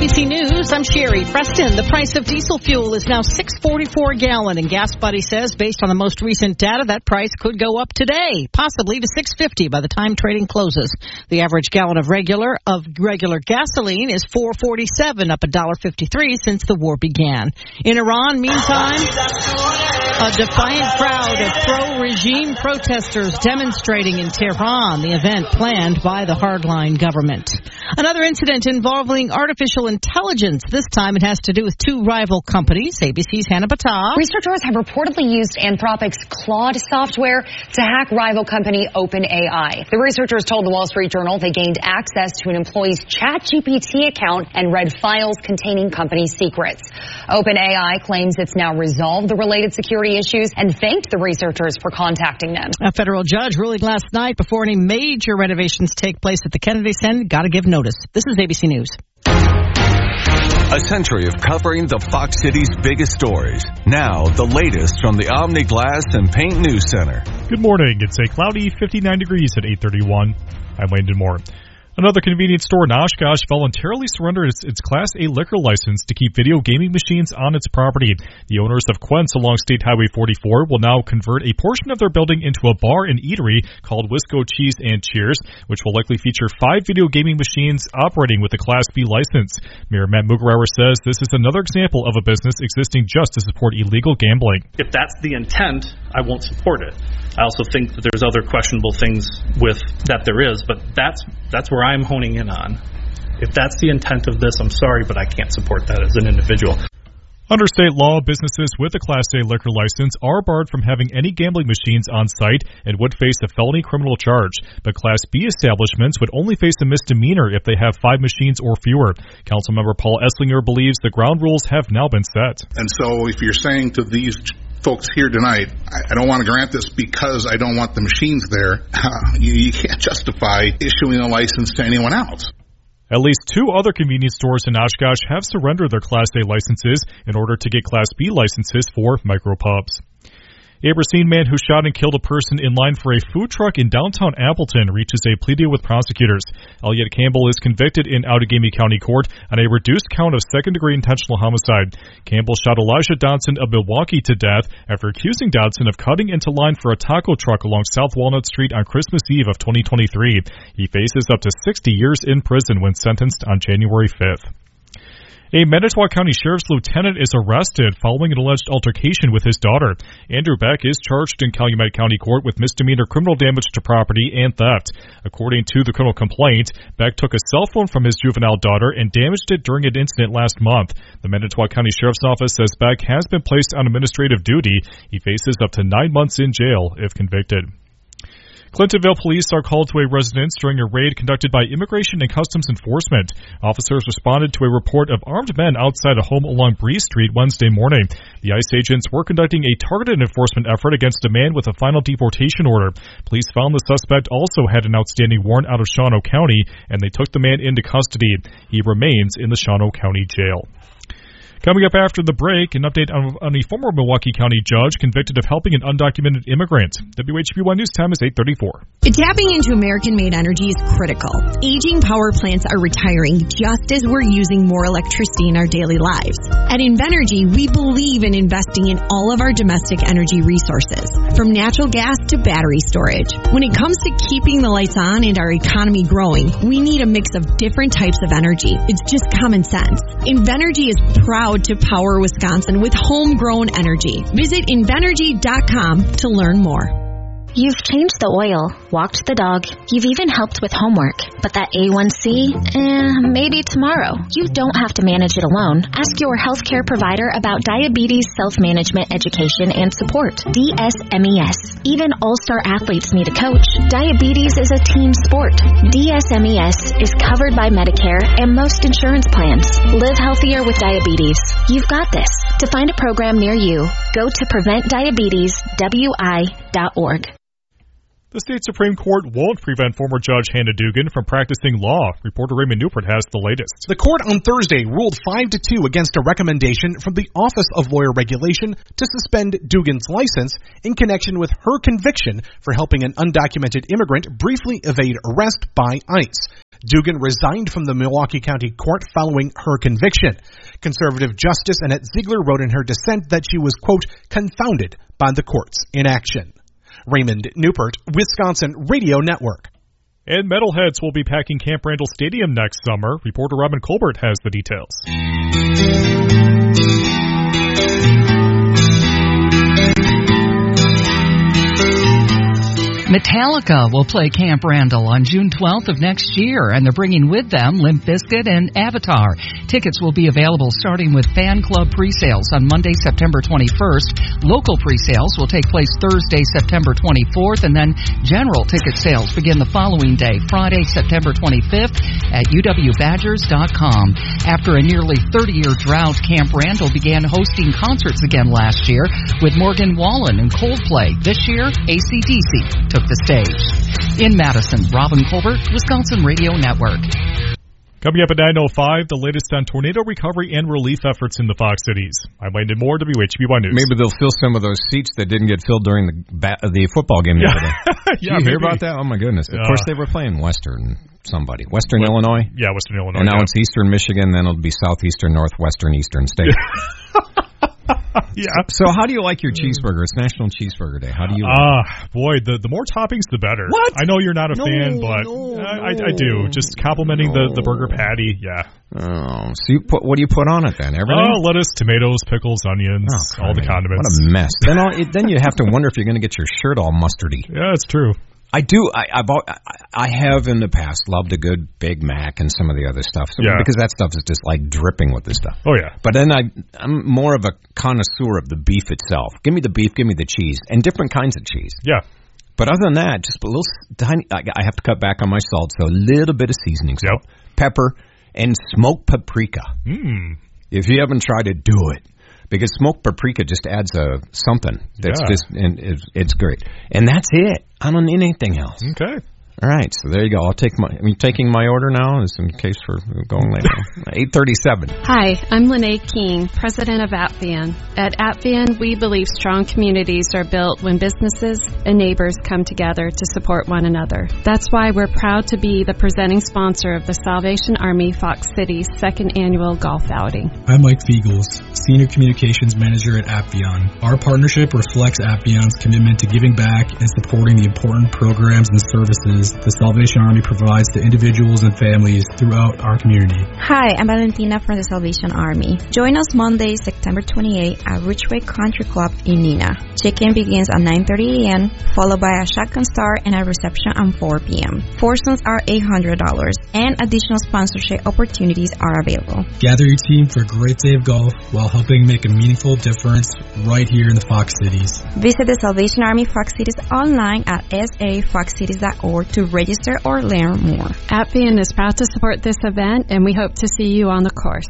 ABC News, I'm Sherry Preston. The price of diesel fuel is now $6.44 a gallon, and Gas Buddy says, based on the most recent data, that price could go up today, possibly to $6.50 by the time trading closes. The average gallon of regular gasoline is $4.47, up $1.53 since the war began. In Iran, meantime, a defiant crowd of pro-regime protesters demonstrating in Tehran, the event planned by the hardline government. Another incident involving artificial intelligence. This time it has to do with two rival companies. ABC's Hannah Battah. Researchers have reportedly used Anthropic's Claude software to hack rival company OpenAI. The researchers told the Wall Street Journal they gained access to an employee's ChatGPT account and read files containing company secrets. OpenAI claims it's now resolved the related security issues and thanked the researchers for contacting them. A federal judge ruling last night before any major renovations take place at the Kennedy Center, got to give notice. This is ABC News. A century of covering the Fox City's biggest stories. Now, the latest from the Omni Glass and Paint News Center. Good morning. It's a cloudy 59 degrees at 8:31. I'm Landon Moore. Another convenience store in Oshkosh voluntarily surrendered its Class A liquor license to keep video gaming machines on its property. The owners of Quent's along State Highway 44 will now convert a portion of their building into a bar and eatery called Wisco Cheese and Cheers, which will likely feature 5 video gaming machines operating with a Class B license. Mayor Matt Mugarauer says this is another example of a business existing just to support illegal gambling. If that's the intent, I won't support it. I also think that there's other questionable things with that there is, but that's where I'm honing in on. If that's the intent of this, I'm sorry, but I can't support that as an individual. Under state law, businesses with a Class A liquor license are barred from having any gambling machines on site and would face a felony criminal charge. But Class B establishments would only face a misdemeanor if they have 5 machines or fewer. Councilmember Paul Esslinger believes the ground rules have now been set. And so if you're saying to these folks here tonight, I don't want to grant this because I don't want the machines there, you can't justify issuing a license to anyone else. At least 2 other convenience stores in Oshkosh have surrendered their Class A licenses in order to get Class B licenses for micropubs. A Racine man who shot and killed a person in line for a food truck in downtown Appleton reaches a plea deal with prosecutors. Elliot Campbell is convicted in Outagamie County Court on a reduced count of second-degree intentional homicide. Campbell shot Elijah Dodson of Milwaukee to death after accusing Dodson of cutting into line for a taco truck along South Walnut Street on Christmas Eve of 2023. He faces up to 60 years in prison when sentenced on January 5th. A Manitowoc County Sheriff's lieutenant is arrested following an alleged altercation with his daughter. Andrew Beck is charged in Calumet County Court with misdemeanor criminal damage to property and theft. According to the criminal complaint, Beck took a cell phone from his juvenile daughter and damaged it during an incident last month. The Manitowoc County Sheriff's Office says Beck has been placed on administrative duty. He faces up to 9 months in jail if convicted. Clintonville police are called to a residence during a raid conducted by Immigration and Customs Enforcement. Officers responded to a report of armed men outside a home along Bree Street Wednesday morning. The ICE agents were conducting a targeted enforcement effort against a man with a final deportation order. Police found the suspect also had an outstanding warrant out of Shawano County, and they took the man into custody. He remains in the Shawano County Jail. Coming up after the break, an update on a former Milwaukee County judge convicted of helping an undocumented immigrant. WHB1 News time is 8:34. Tapping into American-made energy is critical. Aging power plants are retiring just as we're using more electricity in our daily lives. At Invenergy, we believe in investing in all of our domestic energy resources, from natural gas to battery storage. When it comes to keeping the lights on and our economy growing, we need a mix of different types of energy. It's just common sense. Invenergy is proud to power Wisconsin with homegrown energy. Visit Invenergy.com to learn more. You've changed the oil, walked the dog, you've even helped with homework. But that A1C? Maybe tomorrow. You don't have to manage it alone. Ask your healthcare provider about diabetes self-management education and support. DSMES. Even all-star athletes need a coach. Diabetes is a team sport. DSMES is covered by Medicare and most insurance plans. Live healthier with diabetes. You've got this. To find a program near you, go to PreventDiabetesWI.org. The state Supreme Court won't prevent former Judge Hannah Dugan from practicing law. Reporter Raymond Newport has the latest. The court on Thursday ruled 5-2 against a recommendation from the Office of Lawyer Regulation to suspend Dugan's license in connection with her conviction for helping an undocumented immigrant briefly evade arrest by ICE. Dugan resigned from the Milwaukee County Court following her conviction. Conservative Justice Annette Ziegler wrote in her dissent that she was, quote, confounded by the court's inaction. Raymond Newport, Wisconsin Radio Network. And Metalheads will be packing Camp Randall Stadium next summer. Reporter Robin Colbert has the details. Metallica will play Camp Randall on June 12th of next year, and they're bringing with them Limp Bizkit and Avatar. Tickets will be available starting with fan club pre-sales on Monday, September 21st. Local pre-sales will take place Thursday, September 24th, and then general ticket sales begin the following day, Friday, September 25th at uwbadgers.com. After a nearly 30-year drought, Camp Randall began hosting concerts again last year with Morgan Wallen and Coldplay. This year, AC/DC took the stage. In Madison, Robin Colbert, Wisconsin Radio Network. Coming up at 9:05, the latest on tornado recovery and relief efforts in the Fox Cities. I'm Landon Moore, WHB1 News. Maybe they'll fill some of those seats that didn't get filled during the football game the other day. Did you hear about that? Oh, my goodness. Of course, they were playing Western Illinois? Yeah, Western Illinois. And now it's Eastern Michigan, then it'll be Southeastern, Northwestern, Eastern State. Yeah. So how do you like your cheeseburger? It's National Cheeseburger Day. How do you boy, the more toppings, the better. What? I know you're not a fan, but I do. Just complimenting the burger patty, yeah. Oh, so what do you put on it then? Everything? Lettuce, tomatoes, pickles, onions, all the condiments. What a mess. Then you have to wonder if you're going to get your shirt all mustardy. Yeah, it's true. I do. I have in the past loved a good Big Mac and some of the other stuff. Because that stuff is just like dripping with this stuff. Oh, yeah. But then I'm more of a connoisseur of the beef itself. Give me the beef, give me the cheese, and different kinds of cheese. Yeah. But other than that, just a little tiny, I have to cut back on my salt, so a little bit of seasoning salt, pepper, and smoked paprika. If you haven't tried it, do it. Because smoked paprika just adds something that's it's great. And that's it. I don't need anything else. Okay. All right, so there you go. I'm taking my order now, just in case for going later. 8:37. Hi, I'm Lene King, president of Appian. At Appian, we believe strong communities are built when businesses and neighbors come together to support one another. That's why we're proud to be the presenting sponsor of the Salvation Army Fox City's second annual golf outing. I'm Mike Fiegels, Senior Communications Manager at Appian. Our partnership reflects Appian's commitment to giving back and supporting the important programs and services the Salvation Army provides to individuals and families throughout our community. Hi, I'm Valentina from the Salvation Army. Join us Monday, September 28 at Ridgeway Country Club in Neenah. Check-in begins at 9:30 a.m., followed by a shotgun start and a reception at 4 p.m. Foursomes are $800, and additional sponsorship opportunities are available. Gather your team for a great day of golf while helping make a meaningful difference right here in the Fox Cities. Visit the Salvation Army Fox Cities online at safoxcities.org to register or learn more. Appian is proud to support this event, and we hope to see you on the course.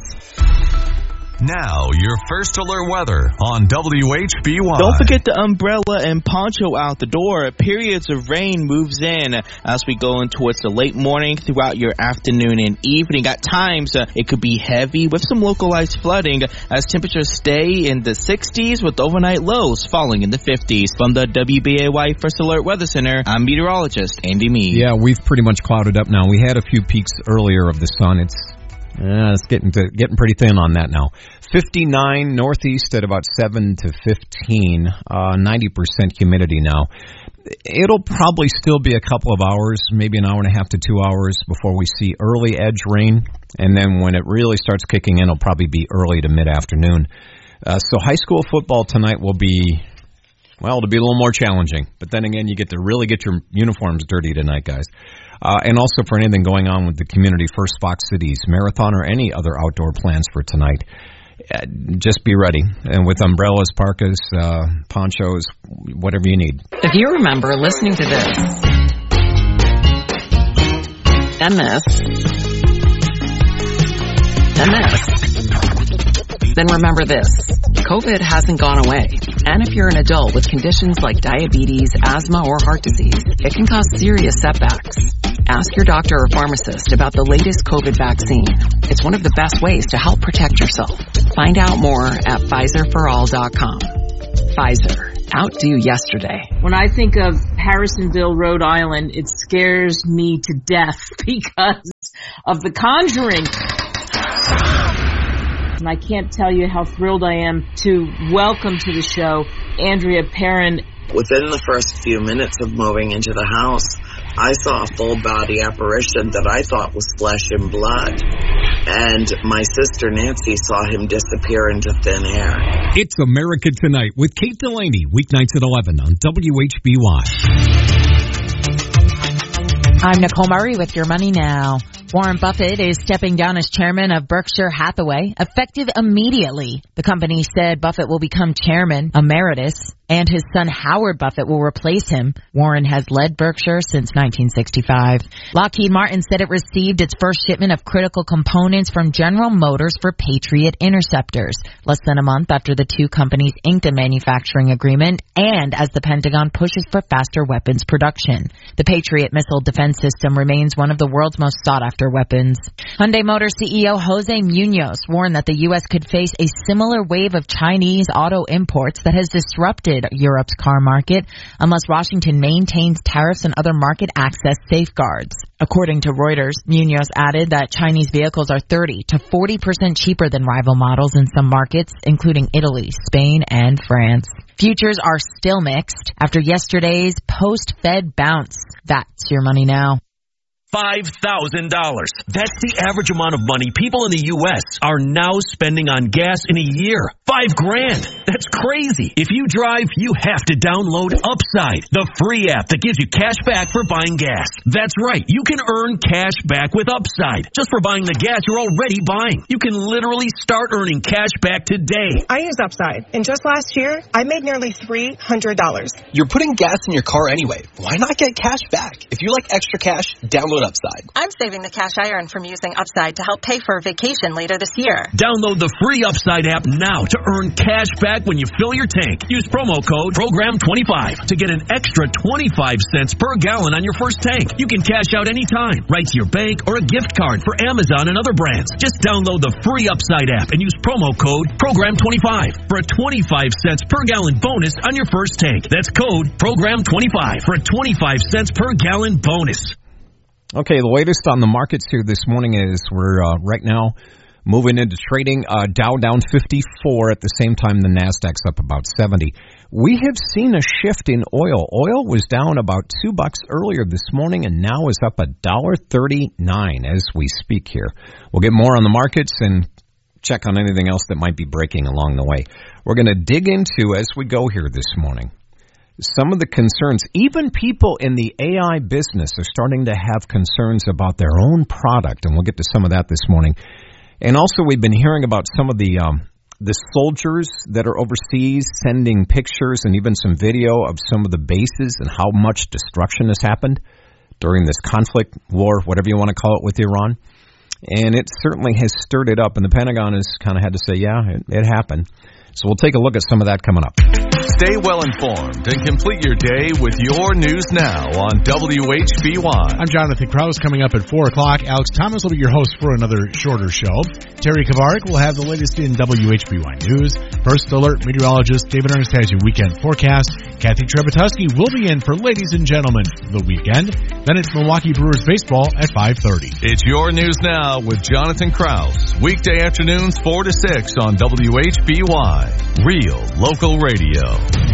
Now, your first alert weather on WHB1. Don't forget the umbrella and poncho out the door. Periods of rain moves in as we go in towards the late morning throughout your afternoon and evening. At times, it could be heavy with some localized flooding as temperatures stay in the 60s with overnight lows falling in the 50s. From the WBAY First Alert Weather Center, I'm meteorologist Andy Meade. Yeah, we've pretty much clouded up now. We had a few peaks earlier of the sun. It's getting pretty thin on that now. 59 northeast at about 7 to 15, 90% humidity now. It'll probably still be a couple of hours, maybe an hour and a half to 2 hours before we see early edge rain. And then when it really starts kicking in, it'll probably be early to mid-afternoon. So high school football tonight will be, well, it'll be a little more challenging. But then again, you get to really get your uniforms dirty tonight, guys. And also for anything going on with the Community First Fox Cities Marathon or any other outdoor plans for tonight, just be ready. And with umbrellas, parkas, ponchos, whatever you need. If you remember listening to this, and this, and this, then remember this. COVID hasn't gone away. And if you're an adult with conditions like diabetes, asthma, or heart disease, it can cause serious setbacks. Ask your doctor or pharmacist about the latest COVID vaccine. It's one of the best ways to help protect yourself. Find out more at PfizerForAll.com. Pfizer, outdo yesterday. When I think of Harrisonville, Rhode Island, it scares me to death because of The Conjuring. And I can't tell you how thrilled I am to welcome to the show Andrea Perron. Within the first few minutes of moving into the house, I saw a full-body apparition that I thought was flesh and blood. And my sister Nancy saw him disappear into thin air. It's America Tonight with Kate Delaney, weeknights at 11 on WHBY. I'm Nicole Murray with Your Money Now. Warren Buffett is stepping down as chairman of Berkshire Hathaway, effective immediately. The company said Buffett will become chairman emeritus, and his son Howard Buffett will replace him. Warren has led Berkshire since 1965. Lockheed Martin said it received its first shipment of critical components from General Motors for Patriot interceptors, less than a month after the two companies inked a manufacturing agreement, and as the Pentagon pushes for faster weapons production. The Patriot missile defense system remains one of the world's most sought-after weapons. Hyundai Motor CEO Jose Munoz warned that the U.S. could face a similar wave of Chinese auto imports that has disrupted Europe's car market unless Washington maintains tariffs and other market access safeguards. According to Reuters, Munoz added that Chinese vehicles are 30 to 40% cheaper than rival models in some markets, including Italy, Spain, and France. Futures are still mixed after yesterday's post-Fed bounce. That's Your Money Now. $5,000. That's the average amount of money people in the U.S. are now spending on gas in a year. $5,000. That's crazy. If you drive, you have to download Upside, the free app that gives you cash back for buying gas. That's right. You can earn cash back with Upside just for buying the gas you're already buying. You can literally start earning cash back today. I use Upside, and just last year, I made nearly $300. You're putting gas in your car anyway. Why not get cash back? If you like extra cash, download Upside. I'm saving the cash I earn from using Upside to help pay for a vacation later this year. Download the free Upside app now to earn cash back when you fill your tank. Use promo code PROGRAM25 to get an extra 25 cents per gallon on your first tank. You can cash out anytime, right to your bank or a gift card for Amazon and other brands. Just download the free Upside app and use promo code PROGRAM25 for a 25 cents per gallon bonus on your first tank. That's code PROGRAM25 for a 25 cents per gallon bonus. Okay, the latest on the markets here this morning is we're right now moving into trading. Dow down 54 at the same time the Nasdaq's up about 70. We have seen a shift in oil. Oil was down about $2 earlier this morning and now is up $1.39 as we speak here. We'll get more on the markets and check on anything else that might be breaking along the way. We're going to dig into, as we go here this morning, some of the concerns. Even people in the AI business are starting to have concerns about their own product, and we'll get to some of that this morning. And also, we've been hearing about some of the soldiers that are overseas sending pictures and even some video of some of the bases and how much destruction has happened during this conflict, war, whatever you want to call it, with Iran. And it certainly has stirred it up, and the Pentagon has kind of had to say, yeah, it happened. So we'll take a look at some of that coming up. Stay well informed and complete your day with your news now on WHBY. I'm Jonathan Krause. Coming up at 4 o'clock, Alex Thomas will be your host for another shorter show. Terry Kavarik will have the latest in WHBY news. First alert meteorologist David Ernst has your weekend forecast. Kathy Trebutusky will be in for Ladies and Gentlemen the weekend. Then it's Milwaukee Brewers baseball at 5:30. It's your news now with Jonathan Krause. Weekday afternoons 4 to 6 on WHBY. Real local radio.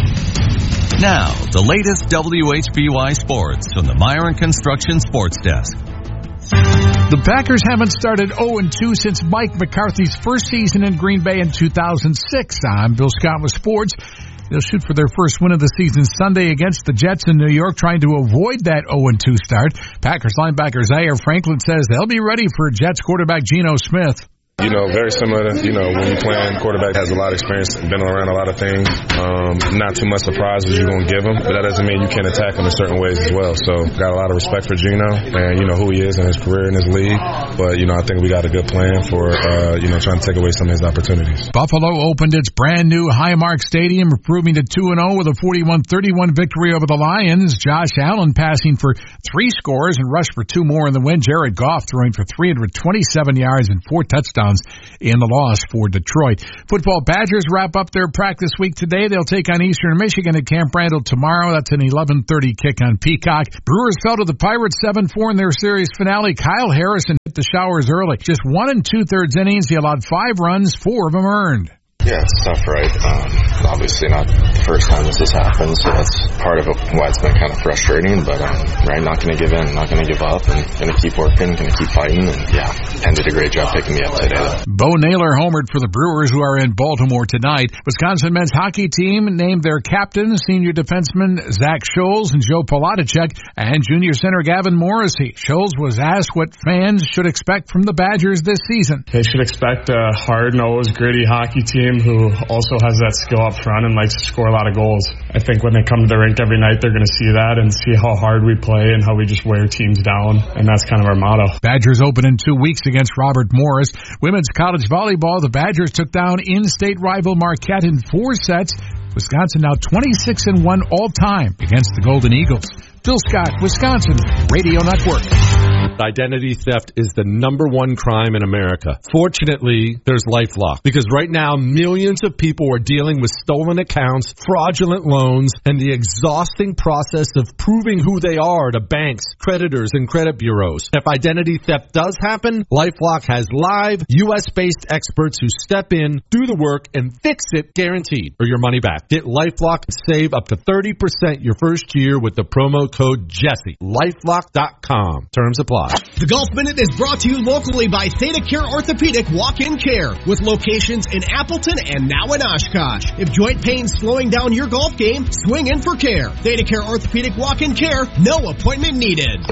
Now, the latest WHBY sports from the Myron Construction Sports Desk. The Packers haven't started 0-2 since Mike McCarthy's first season in Green Bay in 2006. I'm Bill Scott with sports. They'll shoot for their first win of the season Sunday against the Jets in New York, trying to avoid that 0-2 start. Packers linebacker Zaire Franklin says they'll be ready for Jets quarterback Geno Smith. Very similar to, when you playing quarterback, has a lot of experience, been around a lot of things. Not too much surprises you're going to give him, but that doesn't mean you can't attack him in certain ways as well. So, got a lot of respect for Geno and, who he is in his career in this league. But, I think we got a good plan for, trying to take away some of his opportunities. Buffalo opened its brand new Highmark Stadium, improving to 2-0 with a 41-31 victory over the Lions. Josh Allen passing for 3 scores and rushed for 2 more in the win. Jared Goff throwing for 327 yards and 4 touchdowns rebounds in the loss for Detroit. Football Badgers wrap up their practice week today. They'll take on Eastern Michigan at Camp Randall tomorrow. That's an 11:30 kick on Peacock. Brewers fell to the Pirates 7-4 in their series finale. Kyle Harrison hit the showers early. Just 1 2/3 innings. He allowed 5 runs, 4 of them earned. Yeah, it's tough, right? Obviously not the first time this has happened, so that's part of why it's been kind of frustrating, but right, not going to give in, not going to give up, and going to keep working, going to keep fighting, and yeah, Penn did a great job picking me up today. Bo Naylor homered for the Brewers, who are in Baltimore tonight. Wisconsin men's hockey team named their captain, senior defenseman Zach Scholes and Joe Polacek, and junior center Gavin Morrissey. Scholes was asked what fans should expect from the Badgers this season. They should expect a hard-nosed, gritty hockey team who also has that skill up front and likes to score a lot of goals. I think when they come to the rink every night, they're going to see that and see how hard we play and how we just wear teams down, and that's kind of our motto. Badgers open in 2 weeks against Robert Morris. Women's college volleyball, the Badgers took down in-state rival Marquette in 4 sets. Wisconsin now 26-1 all-time against the Golden Eagles. Phil Scott, Wisconsin Radio Network. Identity theft is the #1 crime in America. Fortunately, there's LifeLock, because right now millions of people are dealing with stolen accounts, fraudulent loans, and the exhausting process of proving who they are to banks, creditors, and credit bureaus. If identity theft does happen, LifeLock has live U.S.-based experts who step in, do the work, and fix it guaranteed, or your money back. Get LifeLock and save up to 30% your first year with the promo code Jesse. LifeLock.com. Terms apply. The Golf Minute is brought to you locally by ThedaCare Orthopedic Walk-In Care, with locations in Appleton and now in Oshkosh. If joint pain's slowing down your golf game, swing in for care. ThedaCare Orthopedic Walk-In Care, no appointment needed.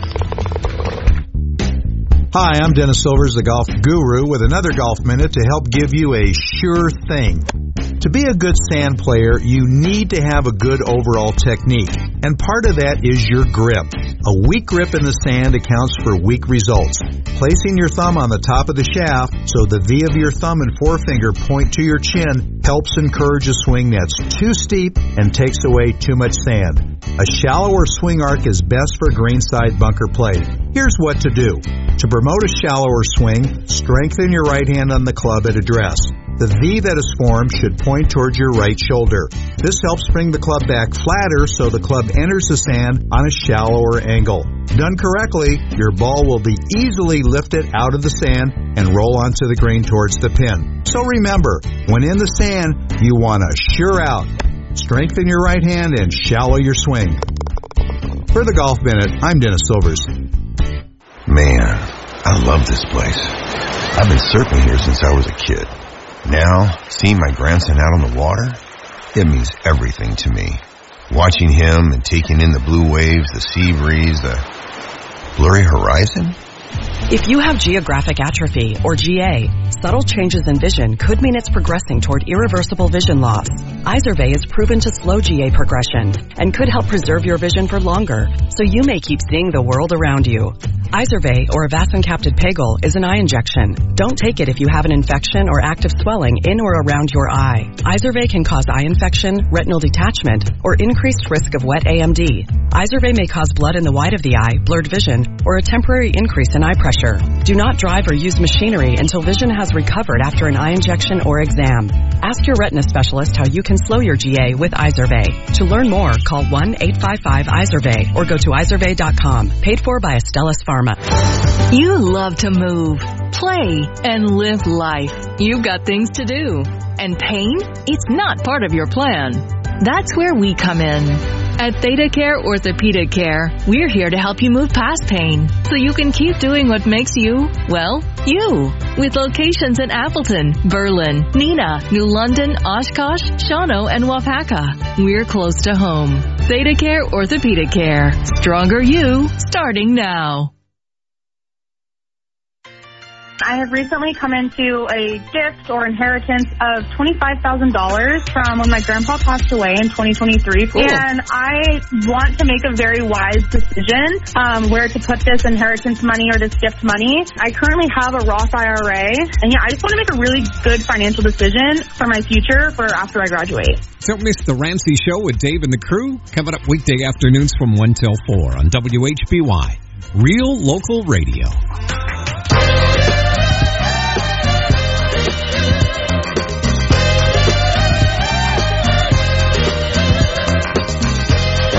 Hi, I'm Dennis Silvers, the Golf Guru, with another Golf Minute to help give you a sure thing. To be a good sand player, you need to have a good overall technique, and part of that is your grip. A weak grip in the sand accounts for weak results. Placing your thumb on the top of the shaft so the V of your thumb and forefinger point to your chin helps encourage a swing that's too steep and takes away too much sand. A shallower swing arc is best for greenside bunker play. Here's what to do. To promote a shallower swing, strengthen your right hand on the club at address. The V that is formed should point towards your right shoulder. This helps bring the club back flatter so the club enters the sand on a shallower angle. Done correctly, your ball will be easily lifted out of the sand and roll onto the green towards the pin. So remember, when in the sand, you want to sure out. Strengthen your right hand and shallow your swing. For the Golf Minute, I'm Dennis Silvers. Man, I love this place. I've been surfing here since I was a kid. Now, seeing my grandson out on the water, it means everything to me. Watching him and taking in the blue waves, the sea breeze, the blurry horizon. If you have geographic atrophy, or GA, subtle changes in vision could mean it's progressing toward irreversible vision loss. Izervay is proven to slow GA progression and could help preserve your vision for longer, so you may keep seeing the world around you. Izervay, or avacincaptad pegol, is an eye injection. Don't take it if you have an infection or active swelling in or around your eye. Izervay can cause eye infection, retinal detachment, or increased risk of wet AMD. Izervay may cause blood in the white of the eye, blurred vision, or a temporary increase in eye pressure. Do not drive or use machinery until vision has recovered after an eye injection or exam. Ask your retina specialist how you can slow your GA with Izervay. To learn more, call 1-855-IZERVAY or go to izervay.com. Paid for by Astellas Pharma. You love to move, play, and live life. You've got things to do. And pain? It's not part of your plan. That's where we come in. At ThedaCare Orthopedic Care, we're here to help you move past pain so you can keep doing what makes you, well, you. With locations in Appleton, Berlin, Neenah, New London, Oshkosh, Shawano, and Wapaka. We're close to home. ThedaCare Orthopedic Care. Stronger you, starting now. I have recently come into a gift or inheritance of $25,000 from when my grandpa passed away in 2023. Cool. And I want to make a very wise decision where to put this inheritance money or this gift money. I currently have a Roth IRA. And yeah, I just want to make a really good financial decision for my future for after I graduate. Don't miss the Ramsey Show with Dave and the crew. Coming up weekday afternoons from 1 till 4 on WHBY. Real local radio.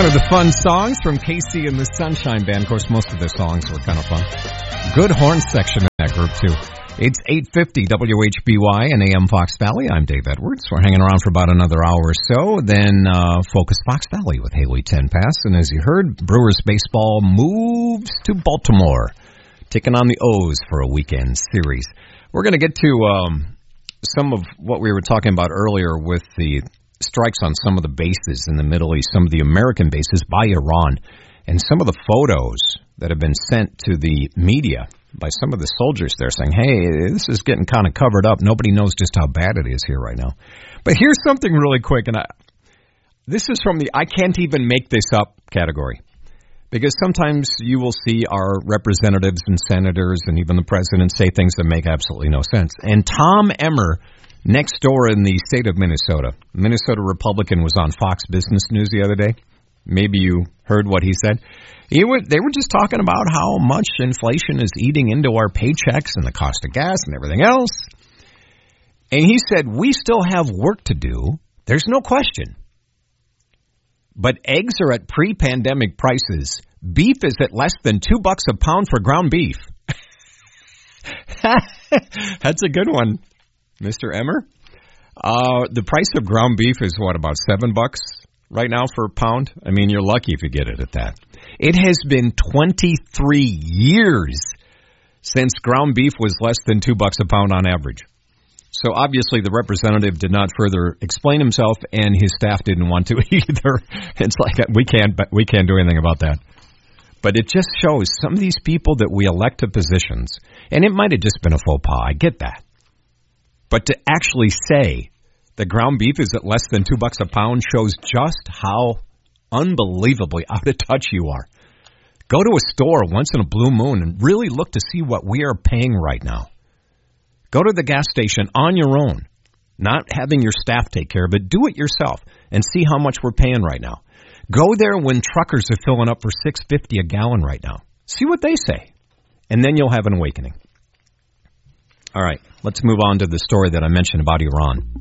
of the fun songs from Casey and the Sunshine Band. Of course, most of their songs were kind of fun. Good horn section in that group, too. It's 8:50 WHBY and AM Fox Valley. I'm Dave Edwards. We're hanging around for about another hour or so. Then Focus Fox Valley with Haley Tenpass. And as you heard, Brewers baseball moves to Baltimore, taking on the O's for a weekend series. We're going to get to some of what we were talking about earlier with the strikes on some of the bases in the Middle East, some of the American bases by Iran, and some of the photos that have been sent to the media by some of the soldiers there saying, hey, this is getting kind of covered up. Nobody knows just how bad it is here right now. But here's something really quick, and this is from the I can't even make this up category. Because sometimes you will see our representatives and senators and even the president say things that make absolutely no sense. And Tom Emmer, next door in the state of Minnesota Republican, was on Fox Business News the other day. Maybe you heard what he said. They were just talking about how much inflation is eating into our paychecks and the cost of gas and everything else. And he said, we still have work to do. There's no question. But eggs are at pre-pandemic prices. Beef is at less than $2 a pound for ground beef. That's a good one, Mr. Emmer. The price of ground beef is what, about $7 right now for a pound? I mean, you're lucky if you get it at that. It has been 23 years since ground beef was less than $2 a pound on average. So obviously the representative did not further explain himself, and his staff didn't want to either. It's like we can't do anything about that. But it just shows some of these people that we elect to positions, and it might have just been a faux pas. I get that. But to actually say that ground beef is at less than $2 a pound shows just how unbelievably out of touch you are. Go to a store once in a blue moon and really look to see what we are paying right now. Go to the gas station on your own, not having your staff take care of it. Do it yourself and see how much we're paying right now. Go there when truckers are filling up for $6.50 a gallon right now. See what they say, and then you'll have an awakening. All right, let's move on to the story that I mentioned about Iran.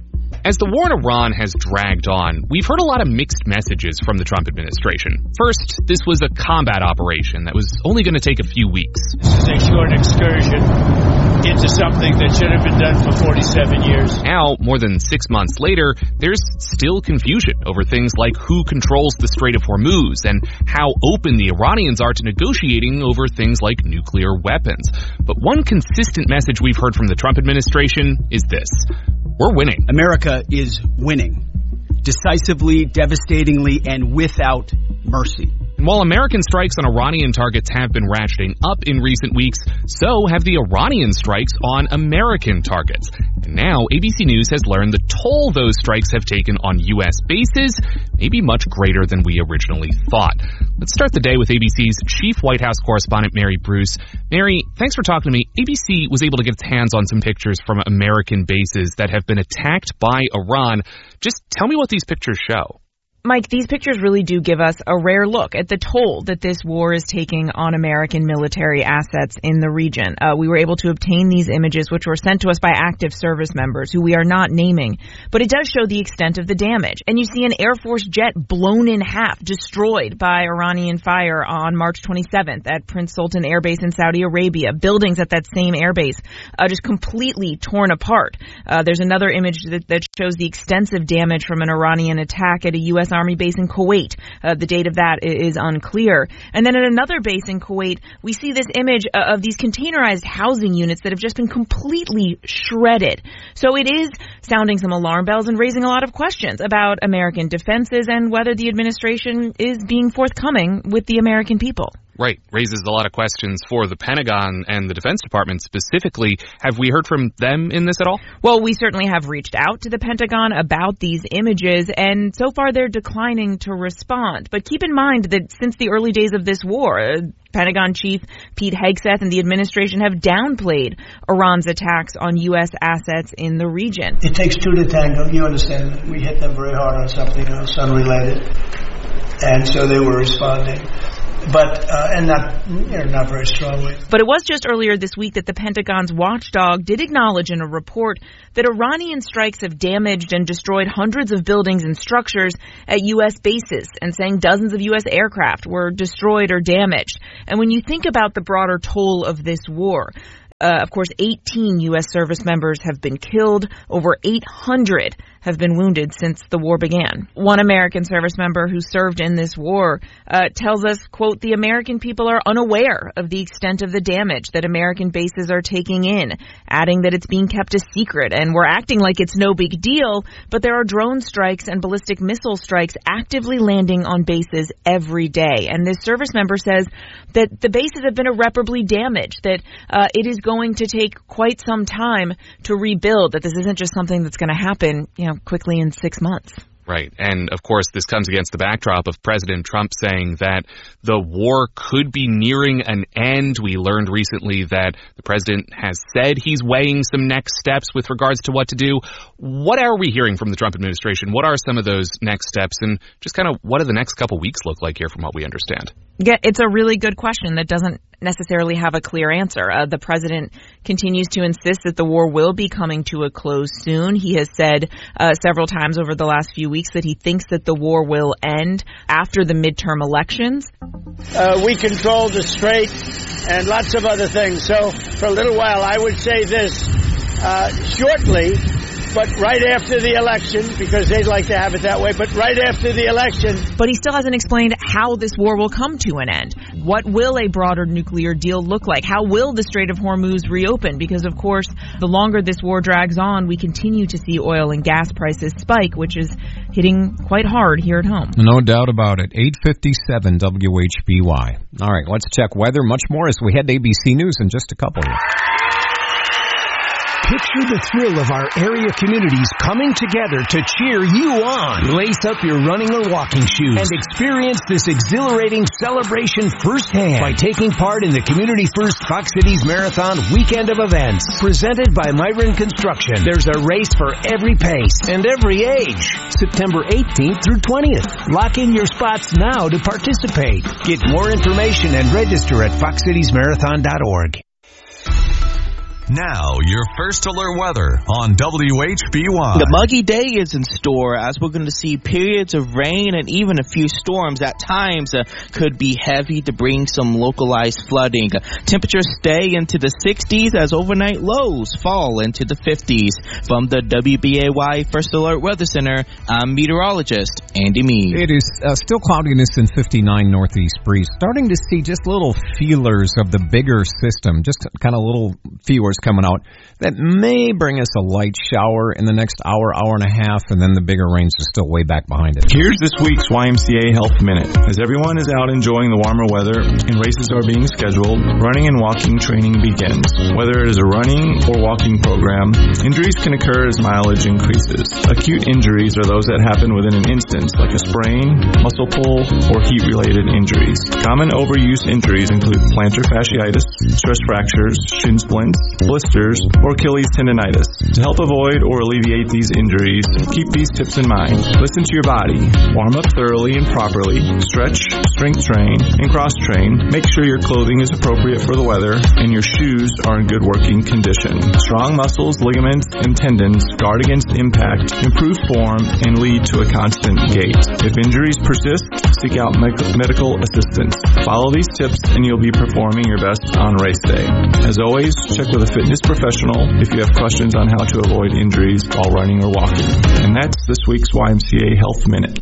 As the war in Iran has dragged on, we've heard a lot of mixed messages from the Trump administration. First, this was a combat operation that was only going to take a few weeks. This is a short excursion into something that should have been done for 47 years. Now, more than 6 months later, there's still confusion over things like who controls the Strait of Hormuz and how open the Iranians are to negotiating over things like nuclear weapons. But one consistent message we've heard from the Trump administration is this: we're winning. America is winning. Decisively, devastatingly, and without mercy. And while American strikes on Iranian targets have been ratcheting up in recent weeks, so have the Iranian strikes on American targets. And now ABC News has learned the toll those strikes have taken on U.S. bases may be much greater than we originally thought. Let's start the day with ABC's chief White House correspondent, Mary Bruce. Mary, thanks for talking to me. ABC was able to get its hands on some pictures from American bases that have been attacked by Iran. Just tell me what these pictures show. Mike, these pictures really do give us a rare look at the toll that this war is taking on American military assets in the region. We were able to obtain these images, which were sent to us by active service members who we are not naming. But it does show the extent of the damage. And you see an Air Force jet blown in half, destroyed by Iranian fire on March 27th at Prince Sultan Air Base in Saudi Arabia. Buildings at that same air base just completely torn apart. There's another image that shows the extensive damage from an Iranian attack at a U.S. Army base in Kuwait. The date of that is unclear. And then at another base in Kuwait, we see this image of these containerized housing units that have just been completely shredded. So it is sounding some alarm bells and raising a lot of questions about American defenses and whether the administration is being forthcoming with the American people. Right. Raises a lot of questions for the Pentagon and the Defense Department specifically. Have we heard from them in this at all? Well, we certainly have reached out to the Pentagon about these images, and so far they're declining to respond. But keep in mind that since the early days of this war, Pentagon Chief Pete Hegseth and the administration have downplayed Iran's attacks on U.S. assets in the region. It takes two to tango. You understand that we hit them very hard on something else unrelated, and so they were responding. but and not very strongly. But it was just earlier this week that the Pentagon's watchdog did acknowledge in a report that Iranian strikes have damaged and destroyed hundreds of buildings and structures at U.S. bases, and saying dozens of U.S. aircraft were destroyed or damaged. And when you think about the broader toll of this war, of course, 18 U.S. service members have been killed. Over 800 have been wounded since the war began. One American service member who served in this war tells us, quote, the American people are unaware of the extent of the damage that American bases are taking in, adding that it's being kept a secret and we're acting like it's no big deal, but there are drone strikes and ballistic missile strikes actively landing on bases every day. And this service member says that the bases have been irreparably damaged, that it is going to take quite some time to rebuild, that this isn't just something that's going to happen, quickly in 6 months. Right. And, of course, this comes against the backdrop of President Trump saying that the war could be nearing an end. We learned recently that the president has said he's weighing some next steps with regards to what to do. What are we hearing from the Trump administration? What are some of those next steps? And just kind of what do the next couple weeks look like here from what we understand? Yeah, it's a really good question that doesn't necessarily have a clear answer. The president continues to insist that the war will be coming to a close soon. He has said several times over the last few weeks that he thinks that the war will end after the midterm elections. We control the strait and lots of other things. So for a little while, I would say this, shortly, but right after the election, because they'd like to have it that way, but right after the election. But he still hasn't explained how this war will come to an end. What will a broader nuclear deal look like? How will the Strait of Hormuz reopen? Because, of course, the longer this war drags on, we continue to see oil and gas prices spike, which is hitting quite hard here at home. No doubt about it. 8:57 WHBY. All right, let's check weather. Much more as we head to ABC News in just a couple. Picture the thrill of our area communities coming together to cheer you on. Lace up your running or walking shoes and experience this exhilarating celebration firsthand by taking part in the Community First Fox Cities Marathon weekend of events. Presented by Myron Construction. There's a race for every pace and every age. September 18th through 20th. Lock in your spots now to participate. Get more information and register at foxcitiesmarathon.org. Now, your first alert weather on WHBY. The muggy day is in store as we're going to see periods of rain and even a few storms at times could be heavy to bring some localized flooding. Temperatures stay into the 60s as overnight lows fall into the 50s. From the WBAY First Alert Weather Center, I'm meteorologist Andy Meade. It is still cloudiness and 59 northeast breeze. Starting to see just little feelers of the bigger system, just kind of little feelers coming out that may bring us a light shower in the next hour and a half, and then the bigger rains are still way back behind it. Here's this week's YMCA Health Minute. As everyone is out enjoying the warmer weather and races are being scheduled, running and walking training begins. Whether it is a running or walking program, injuries can occur as mileage increases. Acute injuries are those that happen within an instance, like a sprain, muscle pull, or heat-related injuries. Common overuse injuries include plantar fasciitis, stress fractures, shin splints, blisters, or Achilles tendonitis. To help avoid or alleviate these injuries, keep these tips in mind. Listen to your body. Warm up thoroughly and properly. Stretch, strength train, and cross-train. Make sure your clothing is appropriate for the weather and your shoes are in good working condition. Strong muscles, ligaments, and tendons guard against impact, improve form, and lead to a constant gait. If injuries persist, seek out medical assistance. Follow these tips and you'll be performing your best on race day. As always, check with a fitness professional if you have questions on how to avoid injuries while running or walking. And that's this week's YMCA Health Minute.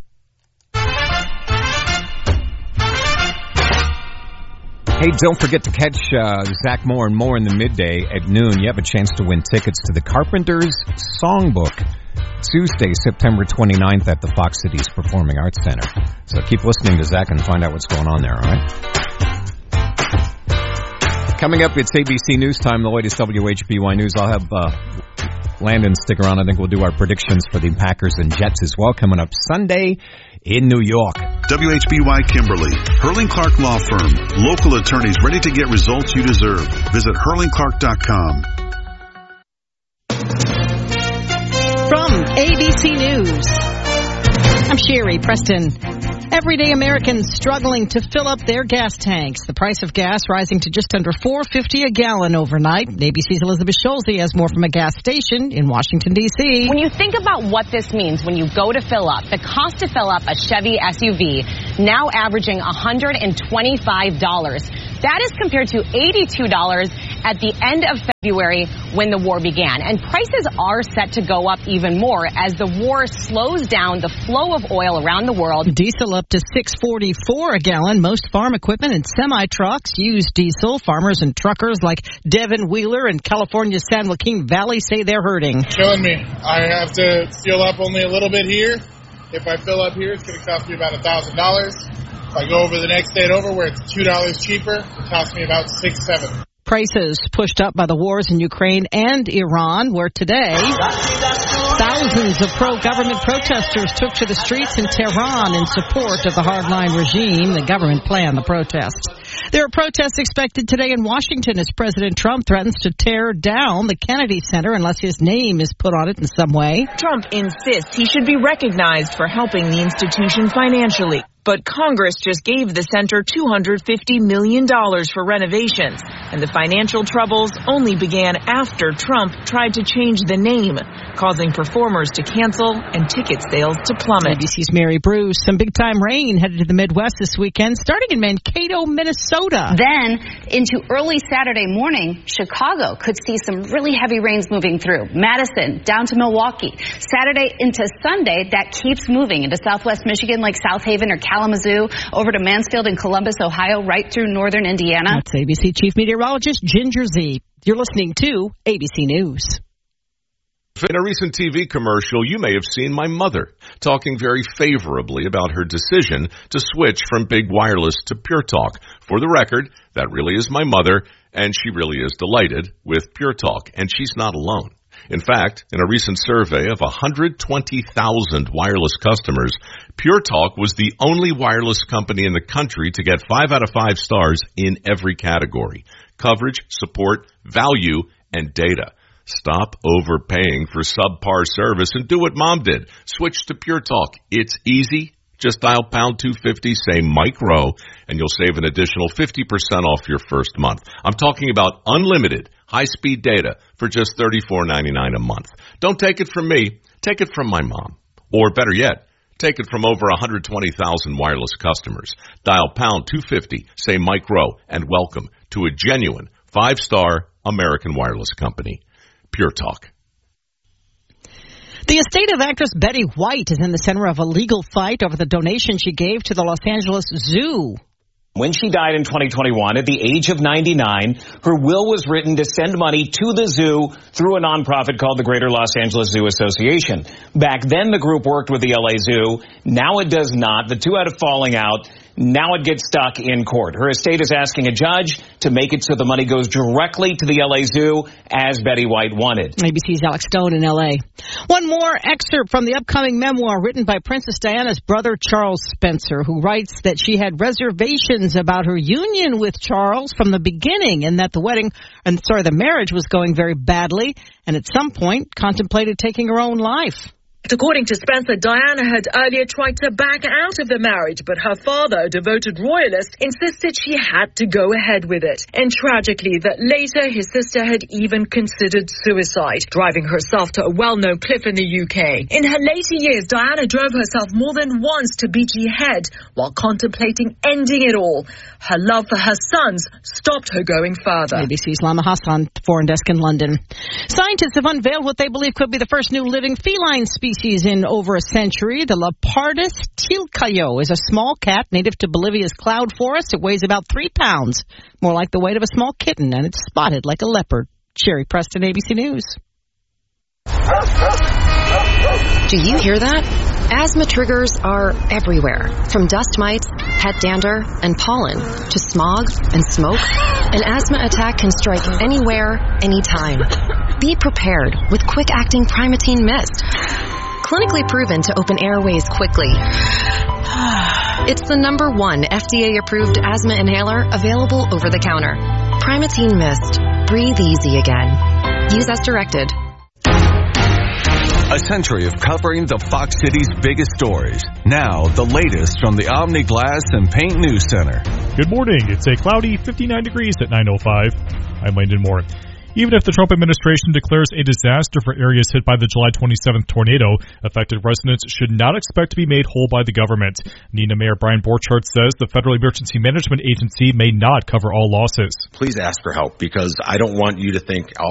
Hey, don't forget to catch Zach Moore and More in the midday at noon. You have a chance to win tickets to the Carpenters Songbook, Tuesday, September 29th at the Fox Cities Performing Arts Center. So keep listening to Zach and find out what's going on there, all right? Coming up, it's ABC News Time, the latest WHBY News. I'll have Landon stick around. I think we'll do our predictions for the Packers and Jets as well coming up Sunday in New York. WHBY Kimberly, Hurling Clark Law Firm. Local attorneys ready to get results you deserve. Visit hurlingclark.com. From ABC News, I'm Sherry Preston. Everyday Americans struggling to fill up their gas tanks. The price of gas rising to just under $4.50 a gallon overnight. ABC's Elizabeth Schulze has more from a gas station in Washington, D.C. When you think about what this means when you go to fill up, the cost to fill up a Chevy SUV now averaging $125. That is compared to $82 at the end of February when the war began. And prices are set to go up even more as the war slows down the flow of oil around the world. Diesel up to $6.44 a gallon. Most farm equipment and semi-trucks use diesel. Farmers and truckers like Devin Wheeler in California's San Joaquin Valley say they're hurting. Killing me. I have to fuel up only a little bit here. If I fill up here, it's going to cost me about $1,000. If I go over the next state over where it's $2 cheaper, it costs me about $6-7. Prices pushed up by the wars in Ukraine and Iran, where today thousands of pro-government protesters took to the streets in Tehran in support of the hardline regime. The government planned the protests. There are protests expected today in Washington as President Trump threatens to tear down the Kennedy Center unless his name is put on it in some way. Trump insists he should be recognized for helping the institution financially. But Congress just gave the center $250 million for renovations, and the financial troubles only began after Trump tried to change the name, causing performers to cancel and ticket sales to plummet. ABC's Mary Bruce. Some big-time rain headed to the Midwest this weekend, starting in Mankato, Minnesota. Then, into early Saturday morning, Chicago could see some really heavy rains moving through. Madison, down to Milwaukee. Saturday into Sunday, that keeps moving into southwest Michigan like South Haven or Kalamazoo, over to Mansfield and Columbus, Ohio, right through northern Indiana. That's ABC Chief Meteorologist Ginger Z. You're listening to ABC News. In a recent TV commercial, you may have seen my mother talking very favorably about her decision to switch from big wireless to Pure Talk. For the record, that really is my mother, and she really is delighted with Pure Talk, and she's not alone. In fact, in a recent survey of 120,000 wireless customers, Pure Talk was the only wireless company in the country to get 5 out of 5 stars in every category: coverage, support, value, and data. Stop overpaying for subpar service and do what Mom did. Switch to Pure Talk. It's easy. Just dial pound 250, say Mike Rowe, and you'll save an additional 50% off your first month. I'm talking about unlimited high-speed data for just $34.99 a month. Don't take it from me. Take it from my mom. Or better yet, take it from over 120,000 wireless customers. Dial pound 250, say Mike Rowe, and welcome to a genuine 5-star American wireless company. Pure Talk. The estate of actress Betty White is in the center of a legal fight over the donation she gave to the Los Angeles Zoo. When she died in 2021 at the age of 99, her will was written to send money to the zoo through a nonprofit called the Greater Los Angeles Zoo Association. Back then, the group worked with the LA Zoo. Now it does not. The two had a falling out. Now it gets stuck in court. Her estate is asking a judge to make it so the money goes directly to the LA Zoo, as Betty White wanted. ABC's Alex Stone in L.A. One more excerpt from the upcoming memoir written by Princess Diana's brother, Charles Spencer, who writes that she had reservations about her union with Charles from the beginning, and that the marriage was going very badly, and at some point contemplated taking her own life. According to Spencer, Diana had earlier tried to back out of the marriage, but her father, a devoted royalist, insisted she had to go ahead with it. And tragically, that later his sister had even considered suicide, driving herself to a well-known cliff in the UK. In her later years, Diana drove herself more than once to Beachy Head while contemplating ending it all. Her love for her sons stopped her going further. ABC's Lama Hassan, Foreign Desk in London. Scientists have unveiled what they believe could be the first new living feline species in over a century. The Leopardus tilcayo is a small cat native to Bolivia's cloud forest. It weighs about 3 pounds, more like the weight of a small kitten, and it's spotted like a leopard. Sherry Preston, ABC News. Do you hear that? Asthma triggers are everywhere, from dust mites, pet dander, and pollen, to smog and smoke. An asthma attack can strike anywhere, anytime. Be prepared with quick-acting Primatene Mist. Clinically proven to open airways quickly. It's the #1 FDA-approved asthma inhaler available over the counter. Primatene Mist. Breathe easy again. Use as directed. A century of covering the Fox City's biggest stories. Now, the latest from the Omni Glass and Paint News Center. Good morning. It's a cloudy 59 degrees at 9:05. I'm Landon Moore. Even if the Trump administration declares a disaster for areas hit by the July 27th tornado, affected residents should not expect to be made whole by the government. Neenah Mayor Brian Borchardt says the Federal Emergency Management Agency may not cover all losses. Please ask for help, because I don't want you to think